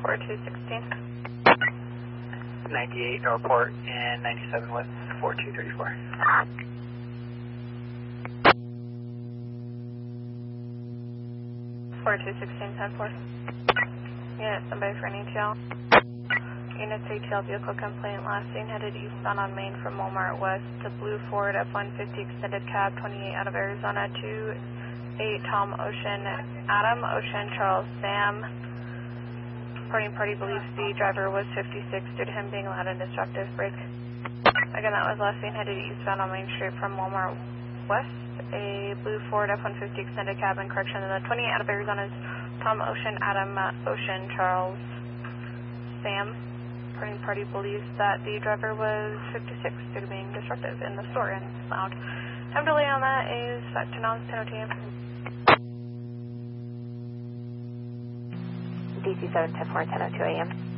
4216. 98 Airport and 97 with 4234. 4216-10-4. Unit, somebody for an ATL. Unit's ATL vehicle complaint, last seen headed eastbound on Main from Walmart West to Blue Ford F-150 extended cab 28 out of Arizona 28 Tom Ocean, Adam Ocean, Charles Sam. Reporting party believes the driver was 56 due to him being loud and destructive. Break. Again, that was last seen headed eastbound on Main Street from Walmart West. A Blue Ford F-150 extended cabin correction. And the 28 out of Arizona's Tom Ocean, Adam Ocean, Charles Sam. Reporting party believes that the driver was 56 due to being destructive in the store and loud. Time delay on that is 5 to 10:02 a.m. DC 7 10-4, 10:02 a.m.